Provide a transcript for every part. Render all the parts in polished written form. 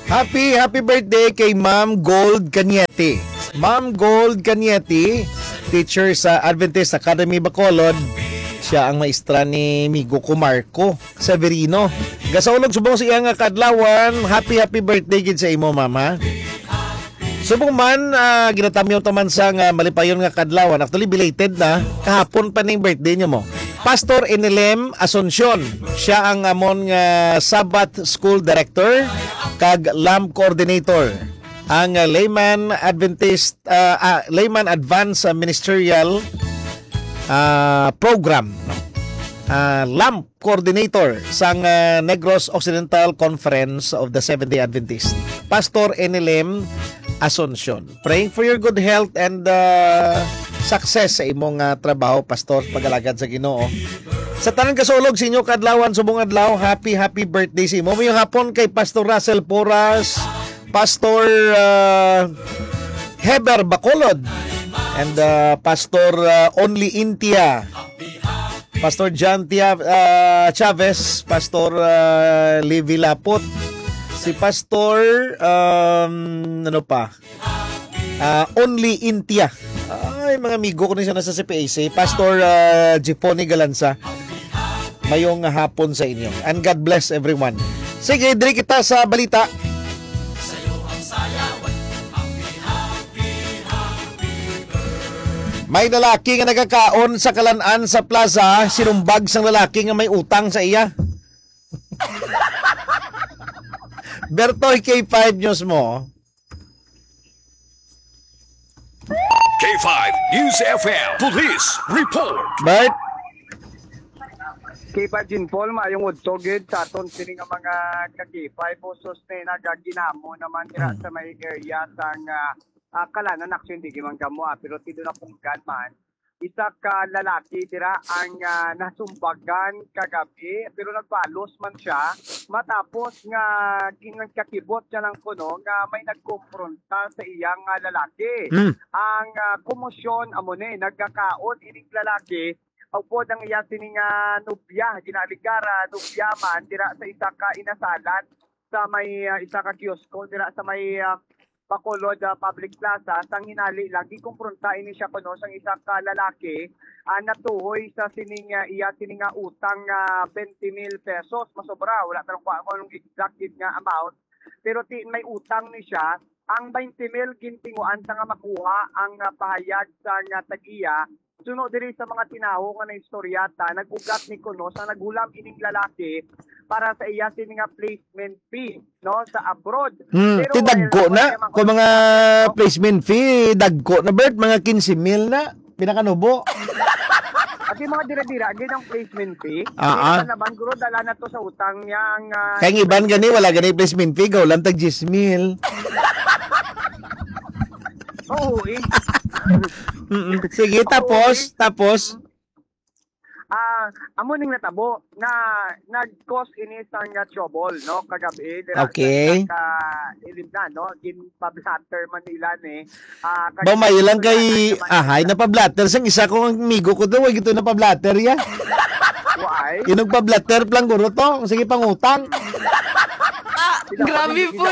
Happy birthday kay Ma'am Gold Cañete. Ma'am Gold Cañete, teacher sa Adventist Academy Bacolod. Siya ang maestra ni Migo Marco Severino. Gasaulog subong siya nga kadlawan. Happy birthday gid sa imo, mama. Subong man, ginatamyaw taman sa nga malipayon nga kadlawan. Actually, belated na. Kahapon pa ning birthday niya mo. Pastor Enelem Asuncion. Siya ang amon nga Sabbath School Director kag LAM Coordinator. Ang Layman Adventist Layman Advanced Ministerial Program. LAM Coordinator sang Negros Occidental Conference of the Seventh-day Adventist. Pastor Enelem Asuncion. Praying for your good health and success sa imong trabaho, pastor, pagalagad sa Ginoo. Sa tanan kasulog sa inyo kadlawan subong adlaw, happy birthday sa imo. Mayong hapon kay Pastor Russell Porras, Pastor Heber Bacolod, and Pastor Only Intia, Pastor John Chavez, Pastor Levi Lapot, si Pastor Only Intia. Ay, mga amigo ko na siya nasa CPAC. Pastor Jiponi Galanza. Mayong hapon sa inyo. And God bless everyone. Sige, diri kita sa balita. May lalaki nga nagkakaon sa Kalan-an sa plaza. Sinumbag sang lalaki nga may utang sa iya. Bertoy K5 News mo. K5 News FM Police Report. Bert? K5 Jinpol, maayong udsogid sa aton sini nga mga ka-K5 usos na nagaginamo naman dira sa may area sang Kalanan. Actually, hindi man kamo pero tido na punggan man. Isa ka lalaki dira ang nasumbagan kagabi pero nagpalos man siya matapos nga kakibot siya ng kuno nga may nagkumpronta sa iyang lalaki. Ang komosyon amo ni nagkakaon ining lalaki upod ang iya sining nobya ginaligara nobya man dira sa isa ka inasalan sa may isa ka kiosko dira sa may Bacolod Public Plaza sang hinali lagi kumpronta ini siya kuno sang isa ka lalaki natuhoy sa sining iya sining utang 20,000 pesos masobra wala tanong ko anong exact nga amount pero may utang ni siya ang 20,000 gintinguan sa nga makuha ang pahayag sa nga tagiya. Sunod diri sa mga tinaho nga na istoryata, nag-ugat ni kuno sa nagulam ining lalaki para sa iya sini nga placement fee no sa abroad. Pero dagko na kung mga placement fee dagko na Bert, mga 15,000 na pinakanubo. At yung mga dira-dira gid ang placement fee. Kaya naman guro dala na to sa utang yang kay iban gani wala gani placement fee gaw lang tag 10,000. Oo eh. Sige, tapos. Amo ning natabo na nag-cause ini sang trouble no kagabi dira okay. Ilim na no gin pablatter man nila ni may ilang kay ahay na pablatter sang isa kong amigo ko daw gito na pablatter ya. Why? Yung pablatter lang guro to, sige pangutang. Grabe po.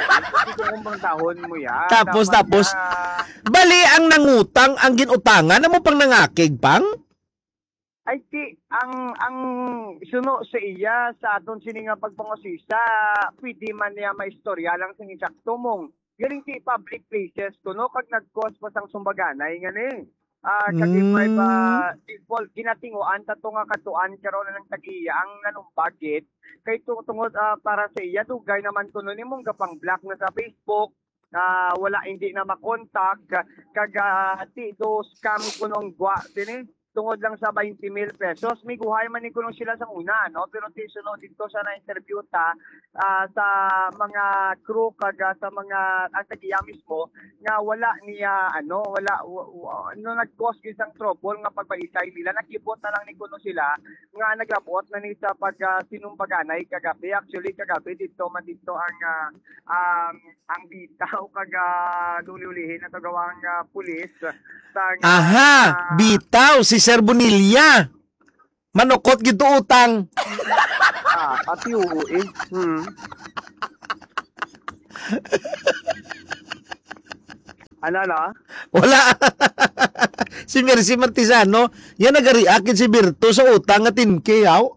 Tapos. Bali ang nangutang, ang ginutangan, ano mo pang nangakig pang? Ay ang suno sa iya sa aton sini nga pagpangosisa, pwede man niya maistorya lang sa insakto mong. Galing ti public places kuno kag nag-cause pa sang sumbaganay ngani. Kagipay ba people ginatinguan tato nga katuan karon ng tagiya ang nanumbagit kay tungod para sa iya dugay naman kuno nimong gapang block na sa Facebook wala hindi na makontak kag do scam kunong gwa dinhi tungod lang sa 20,000 pesos. May guhay man ni kuno sila sa una, no? Pero sunod dito sa na-interview ta sa mga crew kag sa mga ang tagiya mismo nga wala niya no nag-cause isang trouble nga pagpaisay nila nakibot na lang ni kuno sila nga nagrabot na ni sa pag sinumbaganay kagabi. Actually kagabi dito ang bitaw kag luliulihin na tagawang pulis sa bitaw si Sir Bonilla. Manukot gito utang. Ati oo eh. Ano na? Wala. Si Mercy Martisano, yan nag-react si Birto sa utang nga 10K, yaw.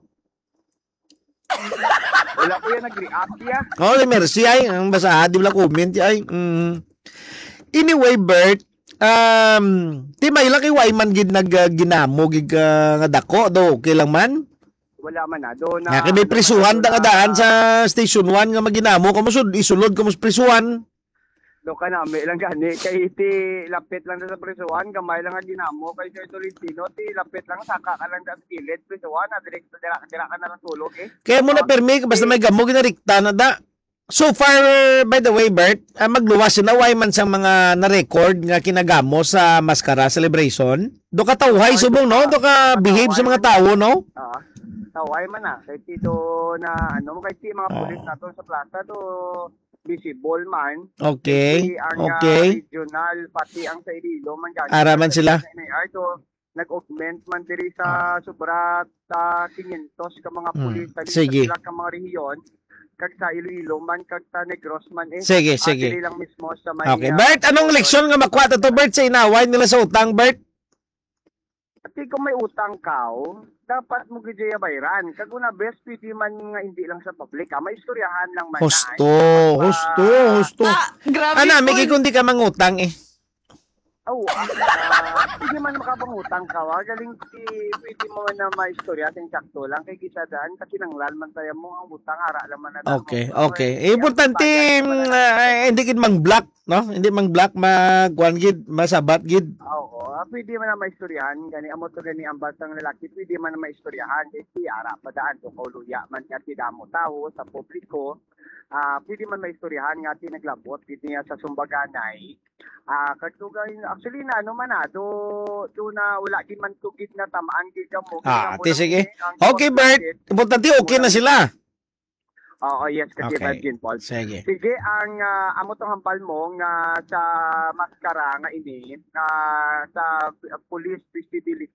Wala ko yan nag-react ya. Oh, si Mercy ay, ang basa, di wala comment ay. Anyway, Bert, ti may laki Wyman gid ginamo gid nga dako do, okay lang man. Wala man na. Doon na. Nga kay may prisuhan da nga daan sa Station 1 nga maginamo, kamusod isulod kamo sa prisuhan. Doon ka na, may lang gani. Kay iti lapit lang na sa prisuhan, gamay lang ang ginamo. Kay Sir Tolentino, ti lapit lang, saka ka lang sa gilid, prisuhan, na direkto, dira ka na lang tulog eh. Kaya mo na permi, basta may gamo ginarikta na da. So far, by the way, Bert, magluwas na Wyman sa mga na-record nga kinagamo sa Mascara Celebration. Do ka tawhay subong, no? Do ka behave sa mga tao, no? Taway man na. Kay tito na, kay ti mga pulis na to sa plaza to, visible man. Okay, Kay ang okay. regional, pati ang sa Iloilo, man gani. Araman sila. So, nag-augment man diri sa sobra 500 ka mga pulis. Sige. Sa sila ka mga rehiyon. Kag sa Iloilo man, kag sa Negros man eh. Sige, sige. Diri lang mismo sa may... Okay, Bert, anong leksyon nga makuha to, Bert, sa inaway nila sa utang, Bert? Pati kung may utang ka, dapat mo gidya bayran. Kag una best pwede man nga hindi lang sa public, may istoryahan lang man. Husto. Grabe Ana, po. may kundi ka mangutang eh. Hindi man makapangutang ka, galing pwede mo na maistorya ting sakto lang kay gisadaan kasi nanglan man tayo mo ang utang ara laman na. Okay. Importante hindi gid mang-block, no? Hindi mang-block magkuan gid, masabat gid. Oo, pwede man na maistoryahan gani amo to gani ang batang lalaki, pwede man na maistoryahan kay ara padaan to kauluya man nga ti damo tao sa publiko. Pwede man maistoryahan nga ti naglabot gid niya sa sumbaganay. Katugay actually na do na wala gid man tugid na tamaan gid mo. Sige. Okay, Bert. Importante okay na sila. Oo, yes, kasi Okay. Virgin Paul. Sige. Sige, ang amo tong hampal mo nga sa maskara nga ini nga sa police visibility